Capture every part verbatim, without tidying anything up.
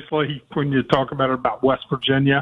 obviously, when you talk about it, about West Virginia,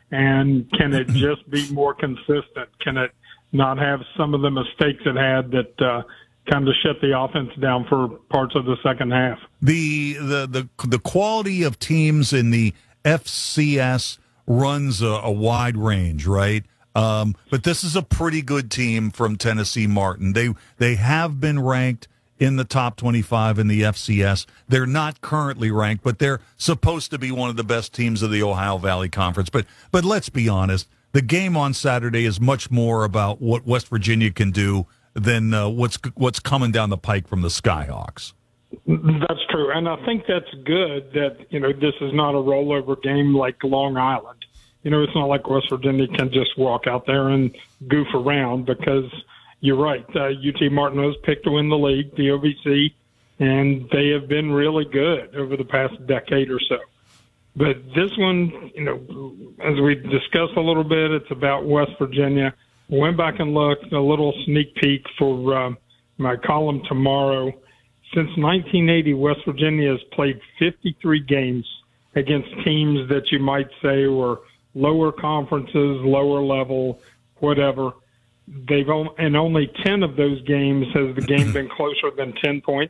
and can it just be more consistent? Can it not have some of the mistakes it had that uh, kind of shut the offense down for parts of the second half? The the the the quality of teams in the F C S runs a, a wide range, right? Um, but this is a pretty good team from Tennessee Martin. They they have been ranked in the top twenty-five in the F C S. They're not currently ranked, but they're supposed to be one of the best teams of the Ohio Valley Conference. But but let's be honest, the game on Saturday is much more about what West Virginia can do than uh, what's what's coming down the pike from the Skyhawks. That's true, and I think that's good that, you know, this is not a rollover game like Long Island. You know, it's not like West Virginia can just walk out there and goof around, because you're right. Uh, U T Martin was picked to win the league, the O V C, and they have been really good over the past decade or so. But this one, you know, as we discussed a little bit, it's about West Virginia. I went back and looked, a little sneak peek for um, my column tomorrow. Since nineteen eighty, West Virginia has played fifty-three games against teams that you might say were lower conferences, lower level, whatever. They've only, and only ten of those games has the game been closer than ten points.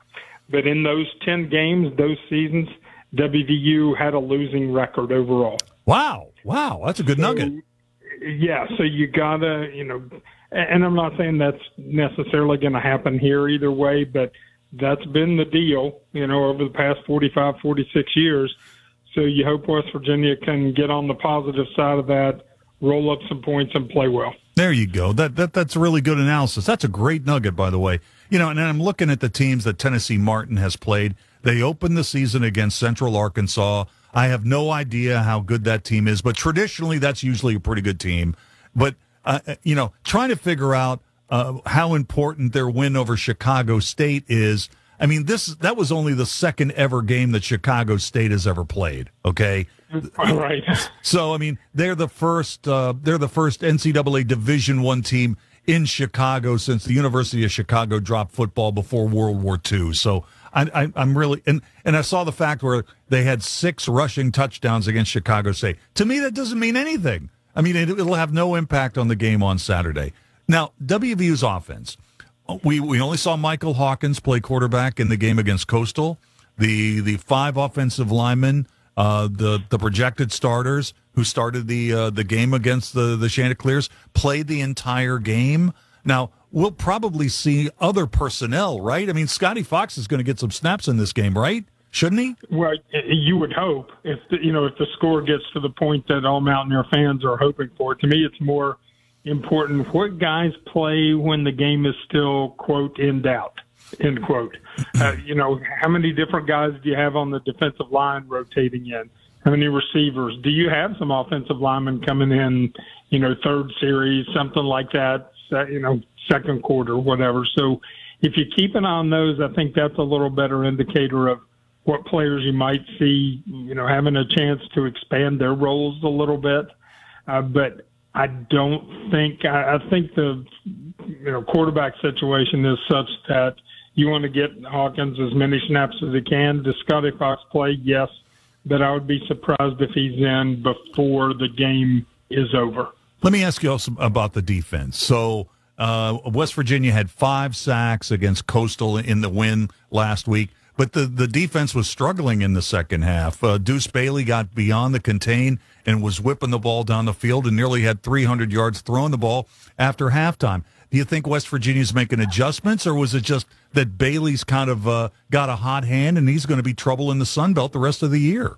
But in those ten games, those seasons, W V U had a losing record overall. Wow. Wow. That's a good so, nugget. Yeah. So you gotta, you know, and I'm not saying that's necessarily going to happen here either way, but that's been the deal, you know, over the past forty-five, forty-six years. So you hope West Virginia can get on the positive side of that, roll up some points, and play well. There you go. That that that's a really good analysis. That's a great nugget, by the way. You know, and I'm looking at the teams that Tennessee Martin has played. They opened the season against Central Arkansas. I have no idea how good that team is, but traditionally that's usually a pretty good team. But, uh, you know, trying to figure out uh, how important their win over Chicago State is. I mean, this that was only the second ever game that Chicago State has ever played. Okay, right. So I mean, they're the first uh, they're the first N C double A Division One team in Chicago since the University of Chicago dropped football before World War Two. So I, I, I'm really and and I saw the fact where they had six rushing touchdowns against Chicago State. To me, that doesn't mean anything. I mean, it, it'll have no impact on the game on Saturday. Now, W V U's offense. We we only saw Michael Hawkins play quarterback in the game against Coastal. The the five offensive linemen, uh, the the projected starters who started the uh, the game against the the Chanticleers, played the entire game. Now we'll probably see other personnel, right? I mean, Scotty Fox is going to get some snaps in this game, right? Shouldn't he? Well, you would hope if the, you know if the score gets to the point that all Mountaineer fans are hoping for. To me, it's more important what guys play when the game is still, quote, in doubt, end quote. Uh, you know, how many different guys do you have on the defensive line rotating in? How many receivers? Do you have some offensive linemen coming in, you know, third series, something like that, you know, second quarter, whatever. So if you keep an eye on those, I think that's a little better indicator of what players you might see, you know, having a chance to expand their roles a little bit. Uh, but I don't think I, I think the you know quarterback situation is such that you want to get Hawkins as many snaps as he can. Does Scotty Fox play? Yes, but I would be surprised if he's in before the game is over. Let me ask you also about the defense. So uh, West Virginia had five sacks against Coastal in the win last week. But the, the defense was struggling in the second half. Uh, Deuce Bailey got beyond the contain and was whipping the ball down the field and nearly had three hundred yards throwing the ball after halftime. Do you think West Virginia's making adjustments, or was it just that Bailey's kind of uh, got a hot hand and he's going to be trouble in the Sun Belt the rest of the year?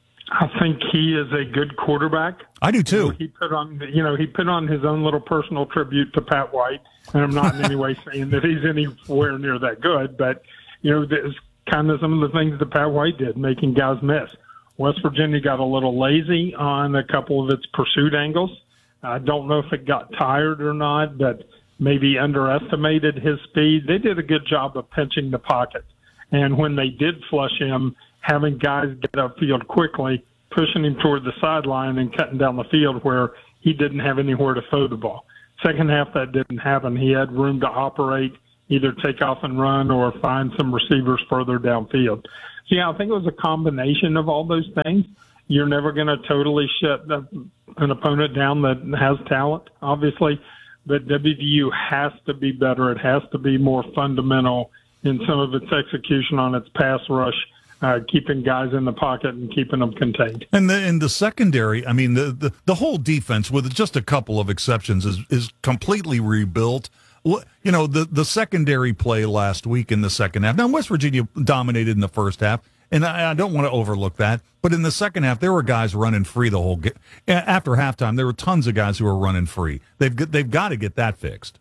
I think he is a good quarterback. I do too. You know, he put on, you know, he put on his own little personal tribute to Pat White, and I'm not in any way saying that he's anywhere near that good, but you know, there's kind of some of the things that Pat White did, making guys miss. West Virginia got a little lazy on a couple of its pursuit angles. I don't know if it got tired or not, but maybe underestimated his speed. They did a good job of pinching the pocket. And when they did flush him, having guys get upfield quickly, pushing him toward the sideline and cutting down the field where he didn't have anywhere to throw the ball. Second half, that didn't happen. He had room to operate, either take off and run or find some receivers further downfield. So, yeah, I think it was a combination of all those things. You're never going to totally shut the, an opponent down that has talent, obviously, but W V U has to be better. It has to be more fundamental in some of its execution on its pass rush, uh, keeping guys in the pocket and keeping them contained. And the, in the secondary, I mean, the, the, the whole defense, with just a couple of exceptions, is, is completely rebuilt. You know, the, the secondary play last week in the second half. Now, West Virginia dominated in the first half, and I, I don't want to overlook that. But in the second half, there were guys running free the whole game. After halftime, there were tons of guys who were running free. They've they've got to get that fixed.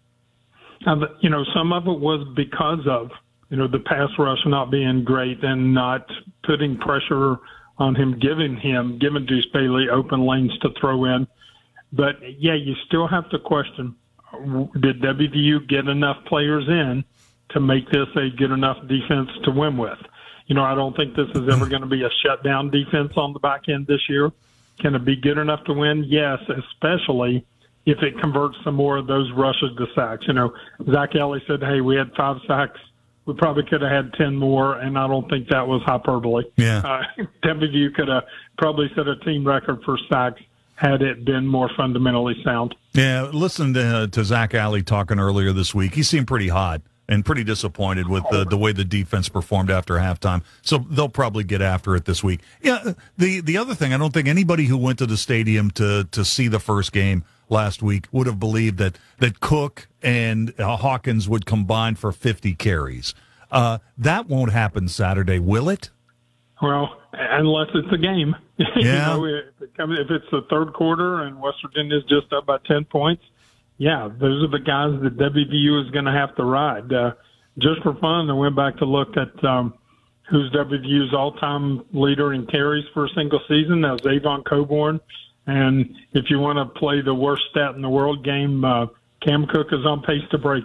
Uh, you know, some of it was because of, you know, the pass rush not being great and not putting pressure on him, giving him, giving Deuce Bailey open lanes to throw in. But, yeah, you still have to question, did W V U get enough players in to make this a good enough defense to win with? You know, I don't think this is ever going to be a shutdown defense on the back end this year. Can it be good enough to win? Yes, especially if it converts some more of those rushes to sacks. You know, Zach Ellie said, hey, we had five sacks. We probably could have had ten more, and I don't think that was hyperbole. Yeah. Uh, W V U could have probably set a team record for sacks had it been more fundamentally sound. Yeah, listen to, to Zach Alley talking earlier this week. He seemed pretty hot and pretty disappointed with the, the way the defense performed after halftime. So they'll probably get after it this week. Yeah, the, the other thing, I don't think anybody who went to the stadium to, to see the first game last week would have believed that, that Cook and uh, Hawkins would combine for fifty carries. Uh, that won't happen Saturday, will it? Well, unless it's a game. Yeah. you know, if, it comes, if it's the third quarter and West Virginia is just up by ten points, yeah, those are the guys that W V U is going to have to ride. Uh, just for fun, I went back to look at um, who's W V U's all-time leader in carries for a single season. That was Avon Coburn. And if you want to play the worst stat in the world game, uh, Cam Cook is on pace to break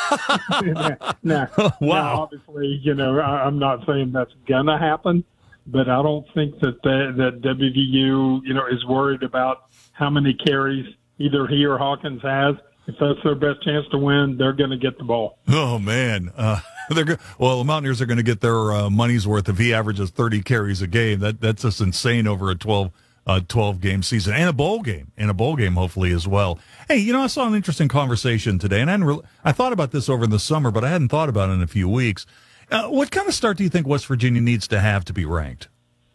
that. now, now, wow. now, obviously, you know, I, I'm not saying that's going to happen, but I don't think that the, that W V U, you know, is worried about how many carries either he or Hawkins has. If that's their best chance to win, they're going to get the ball. Oh, man. Uh, they're go- well, the Mountaineers are going to get their uh, money's worth if he averages thirty carries a game. That That's just insane over a twelve, uh, twelve-game season. And a bowl game. And a bowl game, hopefully, as well. Hey, you know, I saw an interesting conversation today, and I, hadn't re- I thought about this over the summer, but I hadn't thought about it in a few weeks. Uh, what kind of start do you think West Virginia needs to have to be ranked?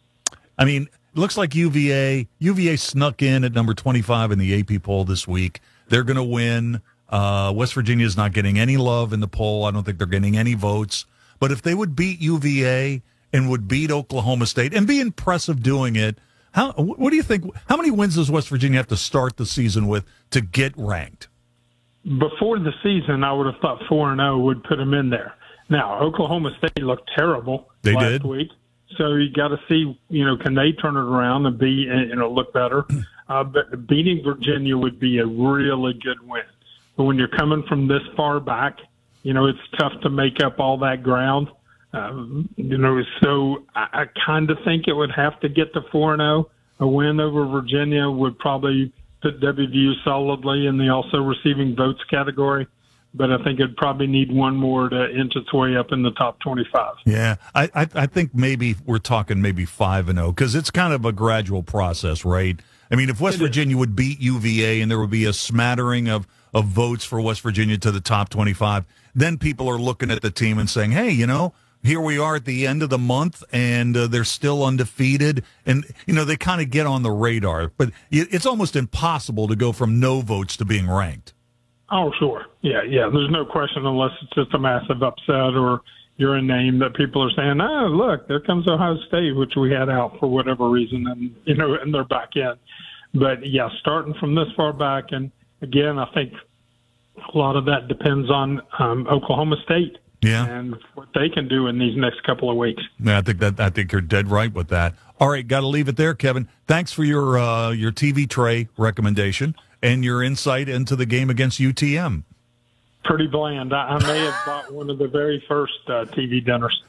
I mean, it looks like U V A. U V A snuck in at number twenty-five in the A P poll this week. They're going to win. Uh, West Virginia is not getting any love in the poll. I don't think they're getting any votes. But if they would beat U V A and would beat Oklahoma State and be impressive doing it, how? What do you think? How many wins does West Virginia have to start the season with to get ranked? Before the season, I would have thought four and zero would put them in there. Now, Oklahoma State looked terrible they last did. week. So you got to see, you know, can they turn it around and be, you know, look better? Uh, but beating Virginia would be a really good win. But when you're coming from this far back, you know, it's tough to make up all that ground. Um, you know, so I, I kind of think it would have to get to four and zero. A win over Virginia would probably put W V U solidly in the also receiving votes category. But I think it'd probably need one more to inch its way up in the top twenty-five. Yeah, I, I, I think maybe we're talking maybe five and zero because it's kind of a gradual process, right? I mean, if West Virginia would beat U V A and there would be a smattering of, of votes for West Virginia to the top twenty-five, then people are looking at the team and saying, hey, you know, here we are at the end of the month and uh, they're still undefeated. And, you know, they kind of get on the radar. But it's almost impossible to go from no votes to being ranked. Oh, sure. Yeah, yeah. There's no question unless it's just a massive upset or you're a name that people are saying, oh, look, there comes Ohio State, which we had out for whatever reason, and, you know, and they're back in. But, yeah, starting from this far back, and, again, I think a lot of that depends on um, Oklahoma State. Yeah. And what they can do in these next couple of weeks. Yeah, I think that I think you're dead right with that. All right, got to leave it there, Kevin. Thanks for your uh, your T V tray recommendation and your insight into the game against U T M. Pretty bland. I, I may have bought one of the very first uh, T V dinners.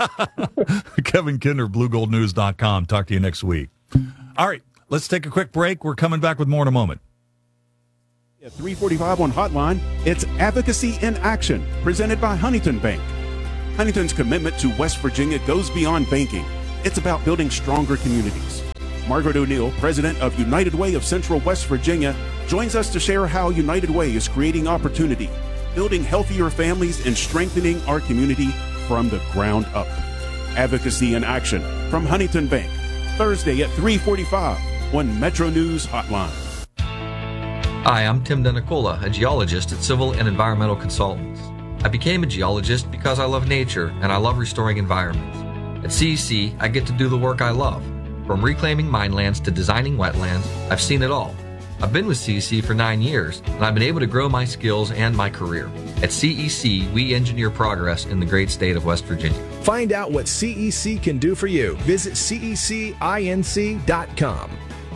Kevin Kinder, blue gold news dot com. Talk to you next week. All right, let's take a quick break. We're coming back with more in a moment. At three forty-five on Hotline, it's Advocacy in Action, presented by Huntington Bank. Huntington's commitment to West Virginia goes beyond banking. It's about building stronger communities. Margaret O'Neill, president of United Way of Central West Virginia, joins us to share how United Way is creating opportunity, building healthier families, and strengthening our community from the ground up. Advocacy in Action from Huntington Bank, Thursday at three forty-five on Metro News Hotline. Hi, I'm Tim Denicola, a geologist at Civil and Environmental Consultants. I became a geologist because I love nature and I love restoring environments. At C E C, I get to do the work I love. From reclaiming minelands to designing wetlands, I've seen it all. I've been with C E C for nine years, and I've been able to grow my skills and my career. At C E C, we engineer progress in the great state of West Virginia. Find out what C E C can do for you. Visit C E C inc dot com.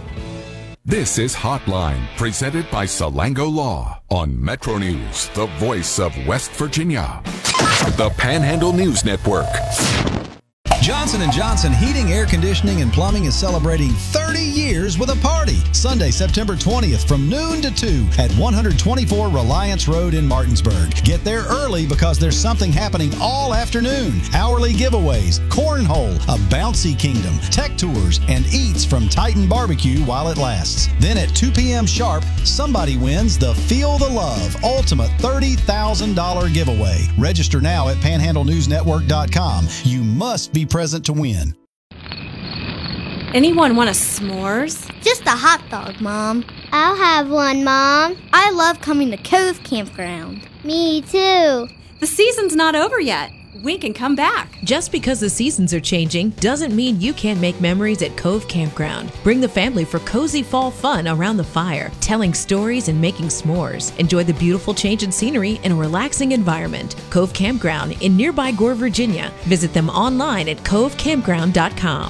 This is Hotline, presented by Salango Law on Metro News, the voice of West Virginia. The Panhandle News Network. Johnson and Johnson Heating, Air Conditioning, and Plumbing is celebrating thirty years with a party. Sunday, September twentieth from noon to two at one twenty-four Reliance Road in Martinsburg. Get there early because there's something happening all afternoon. Hourly giveaways, cornhole, a bouncy kingdom, tech tours, and eats from Titan Barbecue while it lasts. Then at two p.m. sharp, somebody wins the Feel the Love Ultimate thirty thousand dollars giveaway. Register now at panhandle news network dot com. You must be present to win. Anyone want a s'mores? Just a hot dog, Mom. I'll have one, Mom. I love coming to Cove Campground. Me too. The season's not over yet. We can come back. Just because the seasons are changing doesn't mean you can't make memories at Cove Campground. Bring the family for cozy fall fun around the fire, telling stories and making s'mores. Enjoy the beautiful change in scenery in a relaxing environment. Cove Campground in nearby Gore, Virginia. Visit them online at cove campground dot com.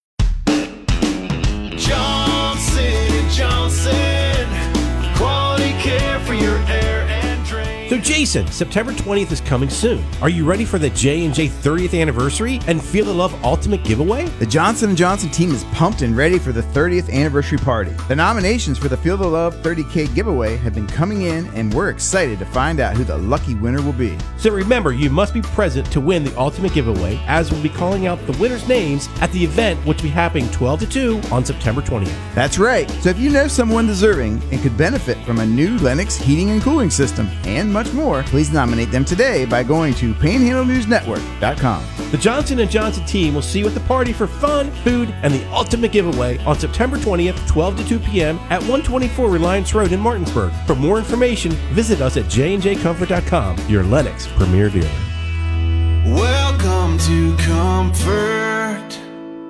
Johnson and Johnson, quality care for your air and drain. So Jason, September twentieth is coming soon. Are you ready for the J and J thirtieth anniversary and Feel the Love Ultimate Giveaway? The Johnson and Johnson team is pumped and ready for the thirtieth anniversary party. The nominations for the Feel the Love thirty K giveaway have been coming in, and we're excited to find out who the lucky winner will be. So remember, you must be present to win the Ultimate Giveaway, as we'll be calling out the winners' names at the event, which will be happening twelve to two on September twentieth. That's right. So if you know someone deserving and could benefit from a new Lennox heating and cooling system and much more, please nominate them today by going to panhandle news network dot com. The Johnson and Johnson team will see you at the party for fun, food, and the ultimate giveaway on September twentieth, twelve to two p.m. at one twenty-four Reliance Road in Martinsburg. For more information, visit us at j and j comfort dot com, your Lennox premier dealer. Welcome to Comfort.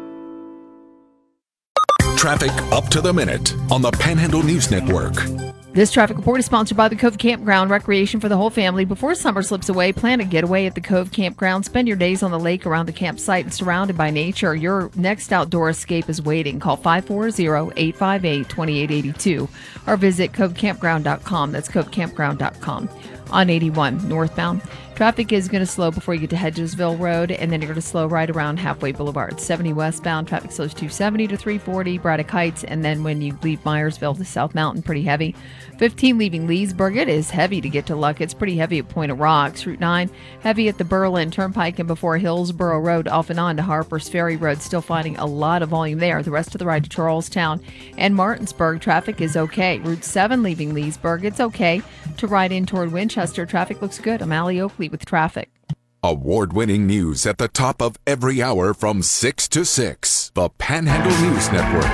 Traffic up to the minute on the Panhandle News Network. This traffic report is sponsored by the Cove Campground, recreation for the whole family. Before summer slips away, plan a getaway at the Cove Campground. Spend your days on the lake around the campsite and surrounded by nature. Your next outdoor escape is waiting. Call five four zero, eight five eight, two eight eight two or visit cove campground dot com. That's cove campground dot com. On eighty-one northbound, traffic is going to slow before you get to Hedgesville Road, and then you're going to slow right around Halfway Boulevard. seventy westbound, traffic slows two seventy to three forty, Braddock Heights, and then when you leave Myersville to South Mountain, pretty heavy. fifteen leaving Leesburg, it is heavy to get to Luck. It's pretty heavy at Point of Rocks. Route nine, heavy at the Berlin Turnpike and before Hillsborough Road, off and on to Harper's Ferry Road. Still finding a lot of volume there. The rest of the ride to Charlestown and Martinsburg, traffic is okay. Route seven leaving Leesburg, it's okay to ride in toward Winchester. Traffic looks good. I'm Allie Oakley with traffic. Award-winning news at the top of every hour from six to six. The Panhandle News Network.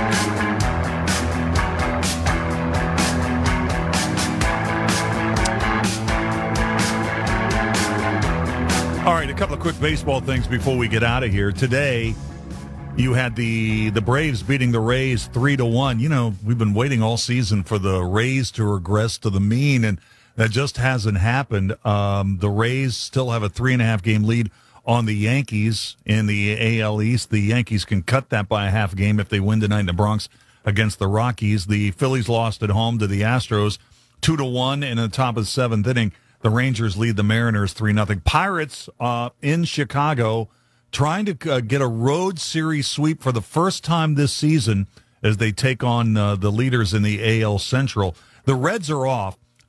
All right, a couple of quick baseball things before we get out of here. Today, you had the the Braves beating the Rays three to one. You know, we've been waiting all season for the Rays to regress to the mean, and that just hasn't happened. Um, the Rays still have a three and a half game lead on the Yankees in the A L East. The Yankees can cut that by a half game if they win tonight in the Bronx against the Rockies. The Phillies lost at home to the Astros two to one in the top of the seventh inning. The Rangers lead the Mariners three nothing. Pirates uh, in Chicago trying to uh, get a road series sweep for the first time this season as they take on uh, the leaders in the A L Central. The Reds are off.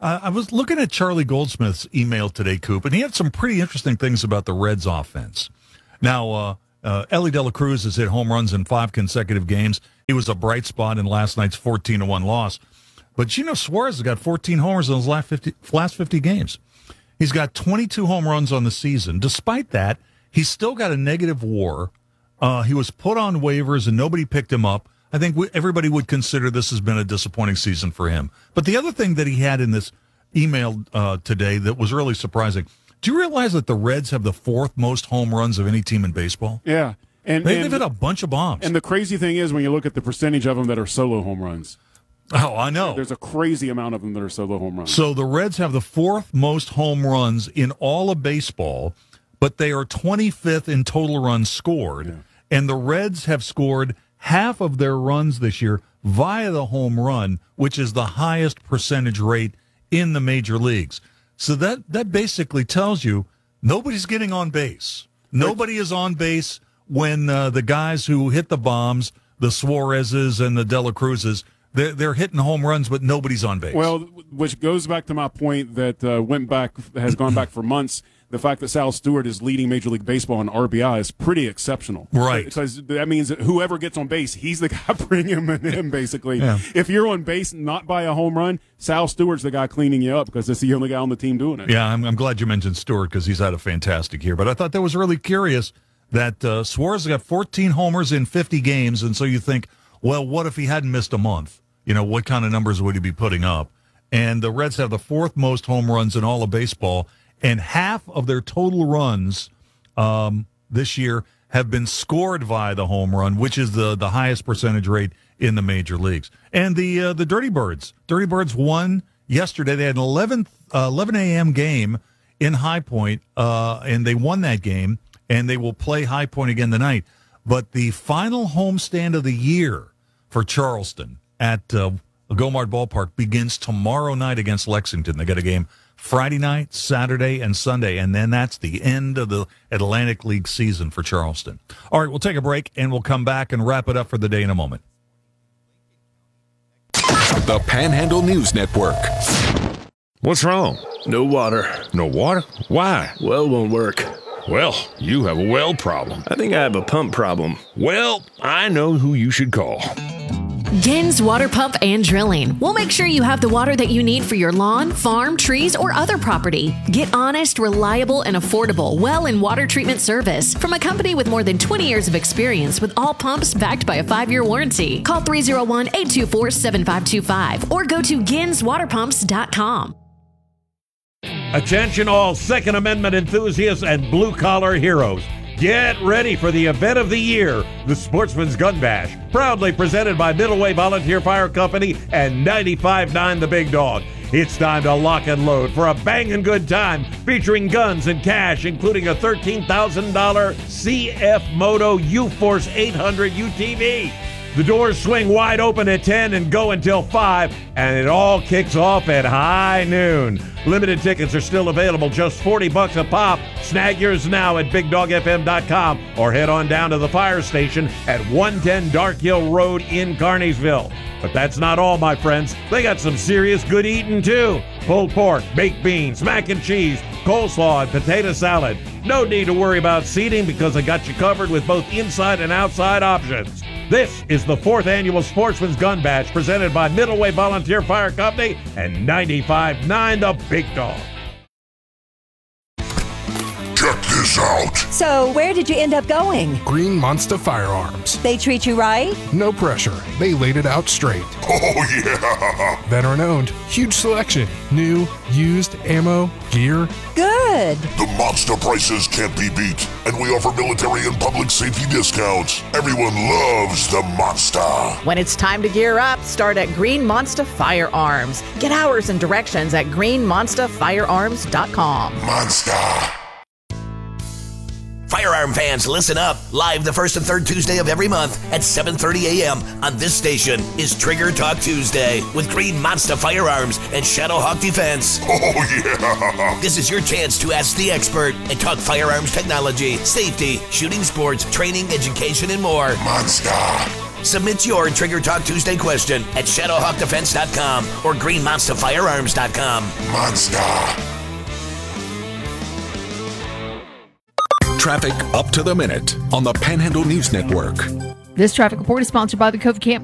Uh, I was looking at Charlie Goldsmith's email today, Coop, and he had some pretty interesting things about the Reds offense. Now, uh, uh, Ellie De La Cruz has hit home runs in five consecutive games. He was a bright spot in last night's fourteen to one loss. But you know, Suarez has got fourteen homers in his last fifty, last fifty games. He's got twenty-two home runs on the season. Despite that, he's still got a negative WAR. Uh, he was put on waivers and nobody picked him up. I think we, everybody would consider this has been a disappointing season for him. But the other thing that he had in this email uh, today that was really surprising, do you realize that the Reds have the fourth most home runs of any team in baseball? Yeah. And, they, and they've hit a bunch of bombs. And the crazy thing is when you look at the percentage of them that are solo home runs. Oh, I know. There's a crazy amount of them that are solo home runs. So the Reds have the fourth most home runs in all of baseball, but they are twenty-fifth in total runs scored. Yeah. And the Reds have scored half of their runs this year via the home run, which is the highest percentage rate in the major leagues. So that, that basically tells you nobody's getting on base. Nobody is on base when uh, the guys who hit the bombs, the Suarezes and the De La Cruzes, they're, they're hitting home runs, but nobody's on base. Well, which goes back to my point that uh, went back, has gone back for months. The fact that Sal Stewart is leading Major League Baseball in R B I is pretty exceptional. Right. Because that means that whoever gets on base, he's the guy bringing him in, basically. Yeah. If you're on base not by a home run, Sal Stewart's the guy cleaning you up because it's the only guy on the team doing it. Yeah, I'm, I'm glad you mentioned Stewart because he's had a fantastic year. But I thought that was really curious that uh, Suarez got fourteen homers in fifty games, and so you think, well, what if he hadn't missed a month? You know, what kind of numbers would he be putting up? And the Reds have the fourth most home runs in all of baseball, and half of their total runs um, this year have been scored via the home run, which is the, the highest percentage rate in the major leagues. And the uh, the Dirty Birds. Dirty Birds won yesterday. They had an eleven, uh, eleven a.m. game in High Point, uh, and they won that game, and they will play High Point again tonight. But the final homestand of the year for Charleston at uh, Gomart Ballpark begins tomorrow night against Lexington. They got a game Friday night, Saturday, and Sunday, and then that's the end of the Atlantic League season for Charleston. All right, we'll take a break, and we'll come back and wrap it up for the day in a moment. The Panhandle News Network. What's wrong? No water. No water? Why? Well won't work. Well, you have a well problem. I think I have a pump problem. Well, I know who you should call. Gens Water Pump and Drilling. We'll make sure you have the water that you need for your lawn, farm, trees, or other property. Get honest, reliable, and affordable well and water treatment service from a company with more than twenty years of experience with all pumps backed by a five-year warranty. Call three oh one, eight two four, seven five two five or go to gens water pumps dot com. Attention all Second Amendment enthusiasts and blue-collar heroes. Get ready for the event of the year, the Sportsman's Gun Bash, proudly presented by Middleway Volunteer Fire Company and ninety-five point nine The Big Dog. It's time to lock and load for a banging good time featuring guns and cash, including a thirteen thousand dollars C F Moto U-Force eight hundred U T V. The doors swing wide open at ten and go until five, and it all kicks off at high noon. Limited tickets are still available, just forty bucks a pop. Snag yours now at big dog f m dot com or head on down to the fire station at one ten Dark Hill Road in Carneysville. But that's not all, my friends. They got some serious good eating, too. Pulled pork, baked beans, mac and cheese, coleslaw, and potato salad. No need to worry about seating because they got you covered with both inside and outside options. This is the fourth annual Sportsman's Gun Bash presented by Middleway Volunteer Fire Company and ninety-five point nine The Big Dog. Check this out. So, where did you end up going? Green Monster Firearms. They treat you right? No pressure. They laid it out straight. Oh, yeah. Veteran owned. Huge selection. New, used, ammo, gear. Good. The monster prices can't be beat, and we offer military and public safety discounts. Everyone loves the monster. When it's time to gear up, start at Green Monster Firearms. Get hours and directions at green monster firearms dot com. Monster. Firearm fans, listen up. Live the first and third Tuesday of every month at seven thirty a.m. on this station is Trigger Talk Tuesday with Green Monster Firearms and Shadowhawk Defense. Oh, yeah. This is your chance to ask the expert and talk firearms technology, safety, shooting sports, training, education, and more. Monster. Submit your Trigger Talk Tuesday question at shadowhawk defense dot com or green monster firearms dot com. Monster. Traffic up to the minute on the Panhandle News Network. This traffic report is sponsored by the Cove Camp